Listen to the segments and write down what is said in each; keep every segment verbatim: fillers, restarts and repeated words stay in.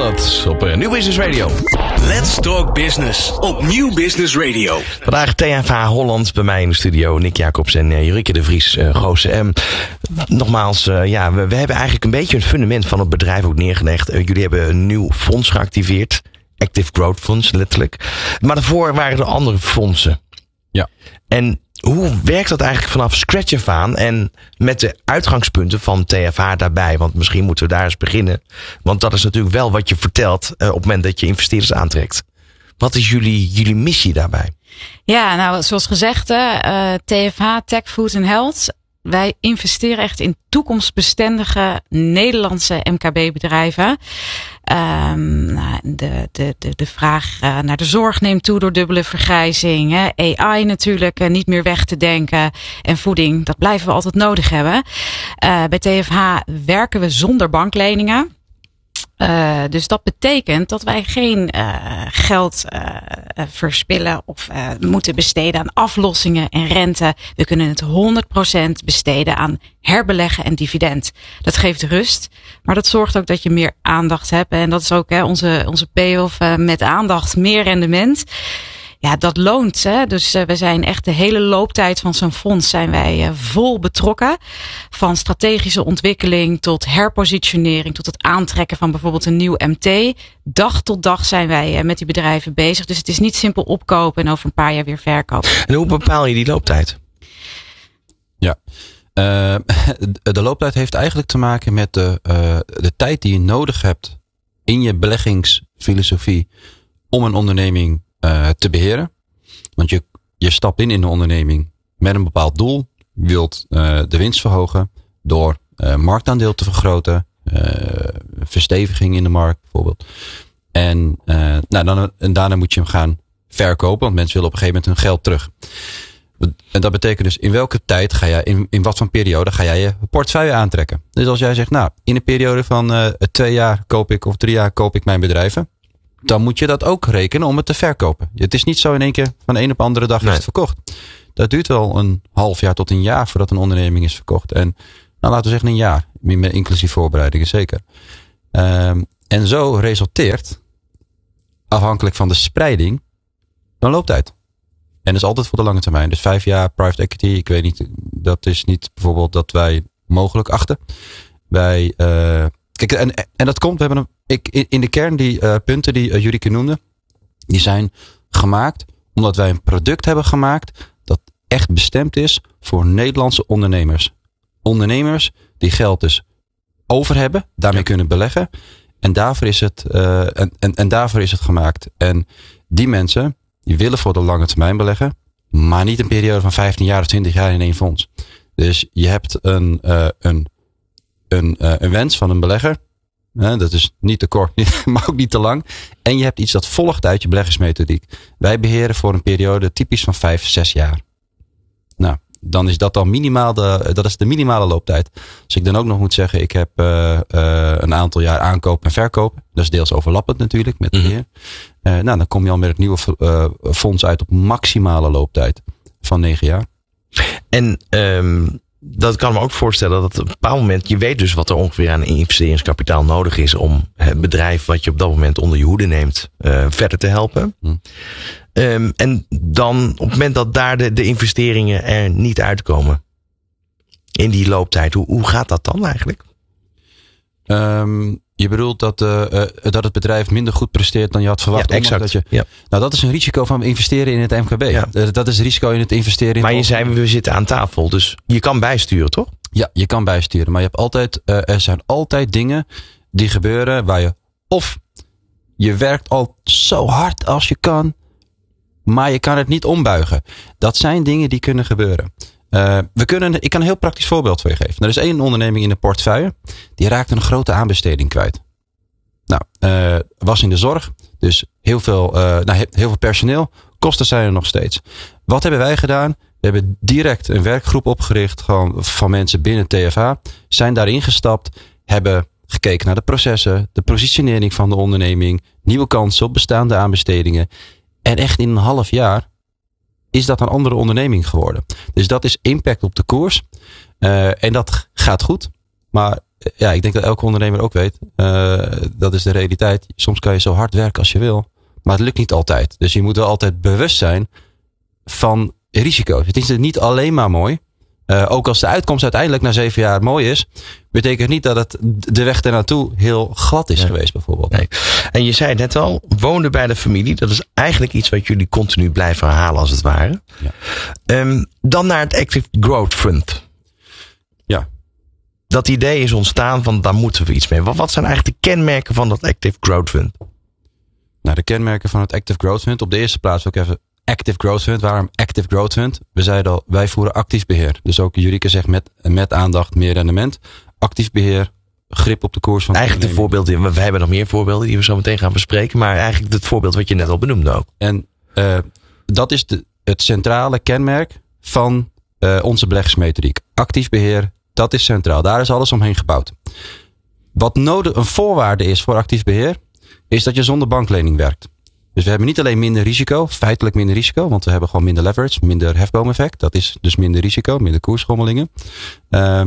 Holland op Nieuw Business Radio. Let's Talk Business op Nieuw Business Radio. Vandaag T F H Holland bij mij in de studio. Nick Jacobs en uh, Jurike de Vries uh, Goossen. Um, nogmaals, uh, ja, we, we hebben eigenlijk een beetje een fundament van het bedrijf ook neergelegd. Uh, jullie hebben een nieuw fonds geactiveerd. Active Growth Fonds, letterlijk. Maar daarvoor waren er andere fondsen. Ja. En hoe werkt dat eigenlijk vanaf scratch af aan en met de uitgangspunten van T F H daarbij? Want misschien moeten we daar eens beginnen. Want dat is natuurlijk wel wat je vertelt uh, op het moment dat je investeerders aantrekt. Wat is jullie, jullie missie daarbij? Ja, nou zoals gezegd, uh, T F H, Tech, Food and Health. Wij investeren echt in toekomstbestendige Nederlandse M K B-bedrijven. Um, de, de, de, de vraag uh, naar de zorg neemt toe door dubbele vergrijzing. Hè. A I natuurlijk uh, niet meer weg te denken. En voeding, dat blijven we altijd nodig hebben. Uh, bij T F H werken we zonder bankleningen. Uh, dus dat betekent dat wij geen uh, geld uh, verspillen of uh, moeten besteden aan aflossingen en rente. We kunnen het honderd procent besteden aan herbeleggen en dividend. Dat geeft rust, maar dat zorgt ook dat je meer aandacht hebt. En dat is ook hè, onze, onze payoff uh, met aandacht, meer rendement. Ja, dat loont. Hè? Dus uh, we zijn echt de hele looptijd van zo'n fonds zijn wij uh, vol betrokken. Van strategische ontwikkeling tot herpositionering, tot het aantrekken van bijvoorbeeld een nieuw M T. Dag tot dag zijn wij uh, met die bedrijven bezig. Dus het is niet simpel opkopen en over een paar jaar weer verkopen. En hoe bepaal je die looptijd? Ja, uh, de looptijd heeft eigenlijk te maken met de, uh, de tijd die je nodig hebt in je beleggingsfilosofie om een onderneming Uh, te beheren. Want je, je stapt in in de onderneming met een bepaald doel. Je wilt uh, de winst verhogen door uh, marktaandeel te vergroten. Uh, versteviging in de markt bijvoorbeeld. En, uh, nou, dan, en daarna moet je hem gaan verkopen. Want mensen willen op een gegeven moment hun geld terug. En dat betekent dus in welke tijd ga jij, in, in wat voor periode ga jij je portefeuille aantrekken. Dus als jij zegt, nou, in een periode van uh, twee jaar koop ik of drie jaar koop ik mijn bedrijven. Dan moet je dat ook rekenen om het te verkopen. Het is niet zo in één keer van de een op de andere dag nee. is het verkocht. Dat duurt wel een half jaar tot een jaar voordat een onderneming is verkocht. En nou, laten we zeggen een jaar. Inclusief voorbereidingen zeker. Um, en zo resulteert, afhankelijk van de spreiding, een looptijd. En dat is altijd voor de lange termijn. Dus vijf jaar private equity. Ik weet niet, dat is niet bijvoorbeeld dat wij mogelijk achten. Wij... Uh, Kijk, en, en dat komt, we hebben een, ik, in de kern die uh, punten die uh, Jurike noemde, die zijn gemaakt omdat wij een product hebben gemaakt dat echt bestemd is voor Nederlandse ondernemers. Ondernemers die geld dus over hebben, daarmee ja. kunnen beleggen. En daarvoor is het, uh, en, en, en daarvoor is het gemaakt. En die mensen, die willen voor de lange termijn beleggen, maar niet een periode van vijftien jaar of twintig jaar in één fonds. Dus je hebt een, uh, een Een, uh, een wens van een belegger. Uh, dat is niet te kort, maar ook niet te lang. En je hebt iets dat volgt uit je beleggersmethodiek. Wij beheren voor een periode typisch van vijf, zes jaar. Nou, dan is dat al minimaal de, dat is de minimale looptijd. Als ik dan ook nog moet zeggen, ik heb uh, uh, een aantal jaar aankoop en verkopen. Dat is deels overlappend natuurlijk met beheer. Uh, nou, dan kom je al met het nieuwe uh, fonds uit op maximale looptijd van negen jaar. En um dat kan me ook voorstellen dat op een bepaald moment, je weet dus wat er ongeveer aan investeringskapitaal nodig is om het bedrijf wat je op dat moment onder je hoede neemt uh, verder te helpen. Hmm. Um, en dan op het moment dat daar de, de investeringen er niet uitkomen in die looptijd, hoe, hoe gaat dat dan eigenlijk? Um, je bedoelt dat, uh, uh, dat het bedrijf minder goed presteert dan je had verwacht. Ja, exact. Dat je, ja. Nou, dat is een risico van investeren in het M K B. Ja. Uh, dat is het risico in het investeren in. Maar je zei, we zitten aan tafel, dus je kan bijsturen, toch? Ja, je kan bijsturen. Maar je hebt altijd, uh, er zijn altijd dingen die gebeuren waar je of je werkt al zo hard als je kan, maar je kan het niet ombuigen. Dat zijn dingen die kunnen gebeuren. Uh, we kunnen, ik kan een heel praktisch voorbeeld voor je geven. Er is één onderneming in de portefeuille. Die raakte een grote aanbesteding kwijt. Nou, uh, was in de zorg. Dus heel veel, uh, nou, heel veel personeel. Kosten zijn er nog steeds. Wat hebben wij gedaan? We hebben direct een werkgroep opgericht. Gewoon van mensen binnen T F H. Zijn daarin gestapt. Hebben gekeken naar de processen. De positionering van de onderneming. Nieuwe kansen op bestaande aanbestedingen. En echt in een half jaar is dat een andere onderneming geworden. Dus dat is impact op de koers. Uh, en dat gaat goed. Maar ja, ik denk dat elke ondernemer ook weet. Uh, dat is de realiteit. Soms kan je zo hard werken als je wil. Maar het lukt niet altijd. Dus je moet wel altijd bewust zijn van risico's. Het is niet alleen maar mooi. Uh, ook als de uitkomst uiteindelijk na zeven jaar mooi is, betekent niet dat het de weg ernaartoe heel glad is nee. geweest bijvoorbeeld. Nee. En je zei het net al, wonen bij de familie. Dat is eigenlijk iets wat jullie continu blijven herhalen als het ware. Ja. Um, dan naar het Active Growth Fund. Ja. Dat idee is ontstaan van daar moeten we iets mee. Wat, wat zijn eigenlijk de kenmerken van dat Active Growth Fund? Nou, de kenmerken van het Active Growth Fund. Op de eerste plaats ook even Active Growth Fund. Waarom Active Growth Fund? We zeiden al, wij voeren actief beheer. Dus ook Jurike zegt met, met aandacht meer rendement. Actief beheer, grip op de koers van de Eigenlijk de voorbeelden, we hebben nog meer voorbeelden die we zo meteen gaan bespreken. Maar eigenlijk het voorbeeld wat je net al benoemde ook. En uh, dat is de, het centrale kenmerk van uh, onze beleggingsmethodiek. Actief beheer, dat is centraal. Daar is alles omheen gebouwd. Wat nodig, een voorwaarde is voor actief beheer, is dat je zonder banklening werkt. Dus we hebben niet alleen minder risico, feitelijk minder risico, want we hebben gewoon minder leverage, minder hefboomeffect. Dat is dus minder risico, minder koersschommelingen. Uh,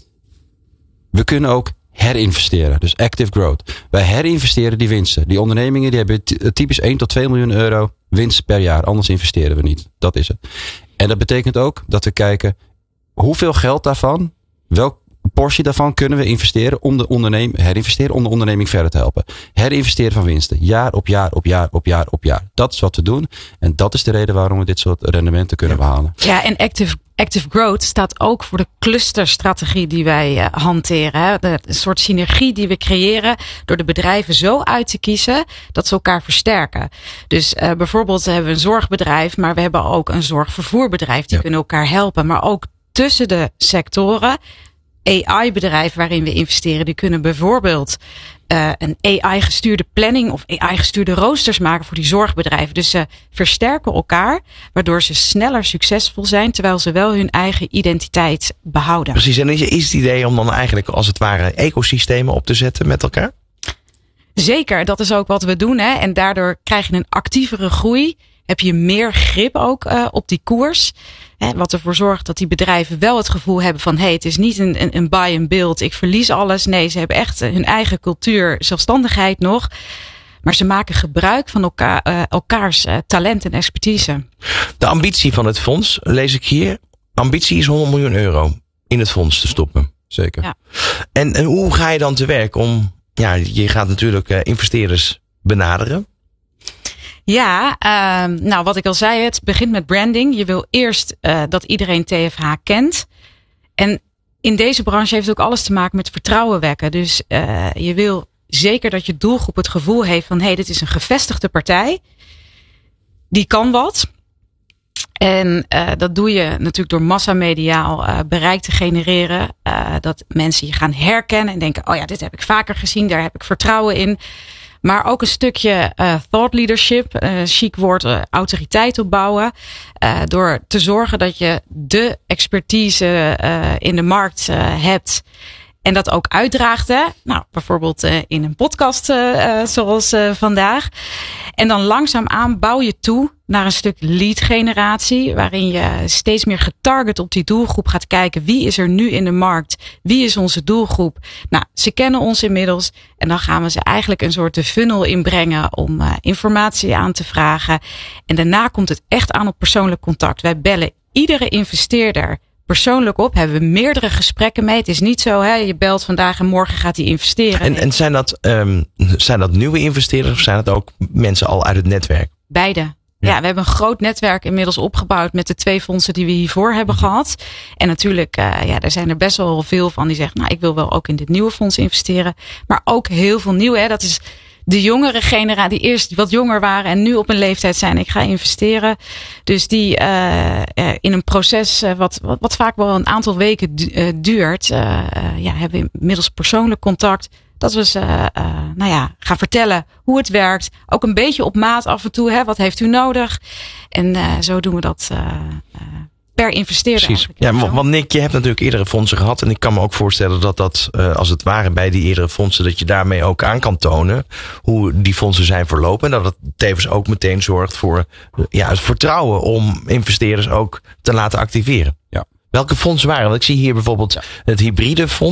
we kunnen ook herinvesteren, dus active growth. Wij herinvesteren die winsten. Die ondernemingen die hebben typisch één tot twee miljoen euro winst per jaar, anders investeren we niet. Dat is het. En dat betekent ook dat we kijken hoeveel geld daarvan, welk portie daarvan kunnen we investeren om de onderneming, herinvesteren om de onderneming verder te helpen. Herinvesteren van winsten. Jaar op jaar op jaar op jaar op jaar. Dat is wat we doen. En dat is de reden waarom we dit soort rendementen kunnen behalen. Ja, en active, active growth staat ook voor de clusterstrategie die wij uh, hanteren. Hè. De, de soort synergie die we creëren door de bedrijven zo uit te kiezen dat ze elkaar versterken. Dus uh, bijvoorbeeld hebben we een zorgbedrijf, maar we hebben ook een zorgvervoerbedrijf. Die ja. kunnen elkaar helpen. Maar ook tussen de sectoren. A I-bedrijven waarin we investeren, die kunnen bijvoorbeeld uh, een A I-gestuurde planning of A I-gestuurde roosters maken voor die zorgbedrijven. Dus ze versterken elkaar, waardoor ze sneller succesvol zijn, terwijl ze wel hun eigen identiteit behouden. Precies, en is, is het idee om dan eigenlijk als het ware ecosystemen op te zetten met elkaar? Zeker, dat is ook wat we doen. Hè? En daardoor krijg je een actievere groei. Heb je meer grip ook uh, op die koers. Hè, wat ervoor zorgt dat die bedrijven wel het gevoel hebben van, hey, het is niet een, een, een buy and build. Ik verlies alles. Nee, ze hebben echt hun eigen cultuur, zelfstandigheid nog. Maar ze maken gebruik van elkaar, uh, elkaars uh, talent en expertise. De ambitie van het fonds, lees ik hier. Ambitie is honderd miljoen euro in het fonds te stoppen. Zeker. Ja. En, en hoe ga je dan te werk om, ja, je gaat natuurlijk uh, investeerders benaderen. Ja, uh, nou wat ik al zei, het begint met branding. Je wil eerst uh, dat iedereen T F H kent. En in deze branche heeft het ook alles te maken met vertrouwen wekken. Dus uh, je wil zeker dat je doelgroep het gevoel heeft van, hé, hey, dit is een gevestigde partij. Die kan wat. En uh, dat doe je natuurlijk door massamediaal uh, bereik te genereren. Uh, dat mensen je gaan herkennen en denken, oh ja, dit heb ik vaker gezien, daar heb ik vertrouwen in. Maar ook een stukje uh, thought leadership, uh, chic woord, uh, autoriteit opbouwen. Uh, door te zorgen dat je de expertise uh, in de markt uh, hebt. En dat ook uitdraagt. Hè? Nou, bijvoorbeeld uh, in een podcast uh, uh, zoals uh, vandaag. En dan langzaamaan bouw je toe naar een stuk lead generatie. Waarin je steeds meer getarget op die doelgroep gaat kijken. Wie is er nu in de markt? Wie is onze doelgroep? Nou, ze kennen ons inmiddels. En dan gaan we ze eigenlijk een soort de funnel inbrengen om uh, informatie aan te vragen. En daarna komt het echt aan op persoonlijk contact. Wij bellen iedere investeerder persoonlijk op, hebben we meerdere gesprekken mee. Het is niet zo, hè, je belt vandaag en morgen gaat hij investeren. En, en zijn, dat, um, zijn dat nieuwe investeerders of zijn dat ook mensen al uit het netwerk? Beide. Ja. ja, we hebben een groot netwerk inmiddels opgebouwd met de twee fondsen die we hiervoor hebben mm-hmm. gehad. En natuurlijk, uh, ja, er zijn er best wel veel van die zeggen, nou, ik wil wel ook in dit nieuwe fonds investeren. Maar ook heel veel nieuwe, hè, dat is de jongere generatie die eerst wat jonger waren en nu op een leeftijd zijn, ik ga investeren. Dus die uh, in een proces uh, wat, wat, wat vaak wel een aantal weken du- uh, duurt, uh, uh, ja, hebben we inmiddels persoonlijk contact. Dat we ze uh, uh, nou ja, gaan vertellen hoe het werkt. Ook een beetje op maat af en toe. Hè, wat heeft u nodig? En uh, zo doen we dat uh, uh, per investeerder. Precies. Ja, want, want Nick, je hebt natuurlijk eerdere fondsen gehad. En ik kan me ook voorstellen dat dat uh, als het ware bij die eerdere fondsen, dat je daarmee ook aan kan tonen hoe die fondsen zijn verlopen. En dat het tevens ook meteen zorgt voor ja, het vertrouwen om investeerders ook te laten activeren. Ja. Welke fondsen waren? Want ik zie hier bijvoorbeeld ja. het hybride fonds.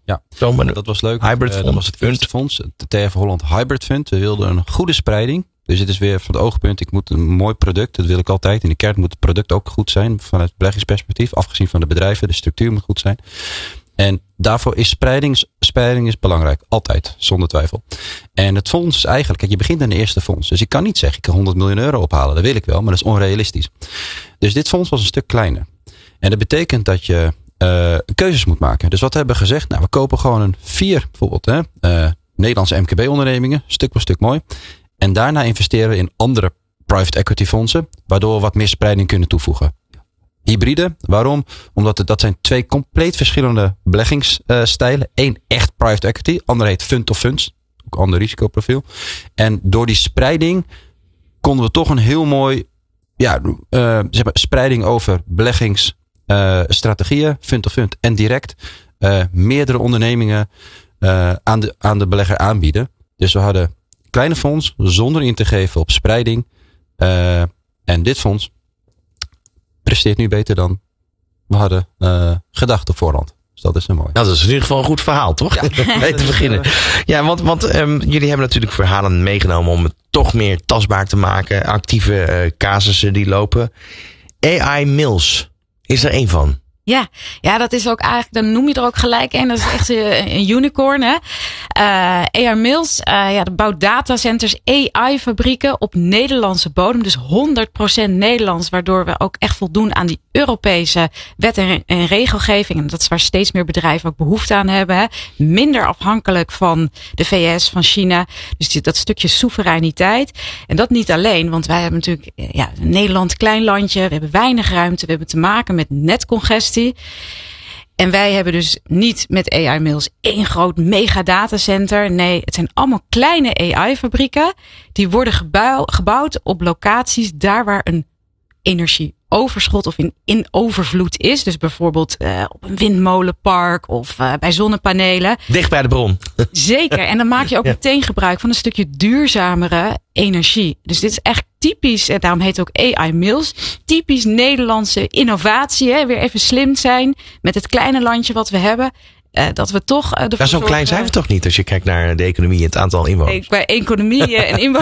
Ja, Zo, maar dat was leuk. Hybrid uh, Fund. Dat was het eerste fonds, de T F Holland Hybrid Fund. We wilden een goede spreiding. Dus het is weer van het oogpunt, ik moet een mooi product, dat wil ik altijd. In de kern moet het product ook goed zijn vanuit het beleggingsperspectief. Afgezien van de bedrijven, de structuur moet goed zijn. En daarvoor is spreiding, spreiding is belangrijk. Altijd, zonder twijfel. En het fonds is eigenlijk, kijk, je begint aan de eerste fonds. Dus ik kan niet zeggen, ik kan honderd miljoen euro ophalen. Dat wil ik wel, maar dat is onrealistisch. Dus dit fonds was een stuk kleiner. En dat betekent dat je uh, keuzes moet maken. Dus wat hebben we gezegd? Nou, we kopen gewoon een vier, bijvoorbeeld, hè, uh, Nederlandse M K B-ondernemingen. Stuk voor stuk mooi. En daarna investeren we in andere private equity fondsen. Waardoor we wat meer spreiding kunnen toevoegen. Hybride. Waarom? Omdat het, dat zijn twee compleet verschillende beleggingsstijlen. Eén echt private equity. Ander heet fund of funds. Ook een ander risicoprofiel. En door die spreiding konden we toch een heel mooi ja, uh, zeg maar, spreiding over beleggingsstrategieën. Uh, fund of fund. En direct uh, meerdere ondernemingen uh, aan, de, aan de belegger aanbieden. Dus we hadden kleine fonds zonder in te geven op spreiding. Uh, en dit fonds presteert nu beter dan we hadden uh, gedacht op voorhand. Dus dat is een mooi. Nou, dat is in ieder geval een goed verhaal, toch? Ja. Mee te beginnen. Ja, want, want um, jullie hebben natuurlijk verhalen meegenomen om het toch meer tastbaar te maken. Actieve uh, casussen die lopen. A I Mills is er één van. Ja, ja, dat is ook eigenlijk, dan noem je er ook gelijk een. Dat is echt een, een unicorn, hè. Uh, A I Mills, uh, ja, dat bouwt datacenters, A I-fabrieken op Nederlandse bodem. Dus honderd procent Nederlands, waardoor we ook echt voldoen aan die Europese wet en, en regelgeving. En dat is waar steeds meer bedrijven ook behoefte aan hebben. Hè. Minder afhankelijk van de V S, van China. Dus die, dat stukje soevereiniteit. En dat niet alleen, want wij hebben natuurlijk, ja, Nederland, klein landje. We hebben weinig ruimte. We hebben te maken met netcongestie. En wij hebben dus niet met A I Mills één groot mega datacenter. Nee, het zijn allemaal kleine A I-fabrieken. Die worden gebouw, gebouwd op locaties daar waar een energieoverschot of in, in overvloed is. Dus bijvoorbeeld uh, op een windmolenpark of uh, bij zonnepanelen. Dicht bij de bron. Zeker. En dan maak je ook ja. meteen gebruik van een stukje duurzamere energie. Dus dit is echt typisch, en daarom heet het ook A I Mills, typisch Nederlandse innovatie. Hè? Weer even slim zijn met het kleine landje wat we hebben. Uh, dat we toch. Uh, ja, zo klein zijn we toch niet als je kijkt naar de economie en het aantal inwoners. Qua economie en inwoners